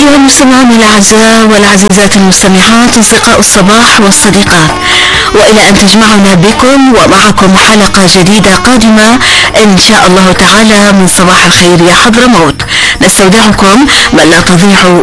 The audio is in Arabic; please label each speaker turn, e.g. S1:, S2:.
S1: أيها المستمعون الأعزاء والعزيزات المستمعات، أصدقاء الصباح والصديقات، وإلى أن تجمعنا بكم ومعكم حلقة جديدة قادمة إن شاء الله تعالى من صباح الخير يا حضرموت. نستودعكم من لا تضيع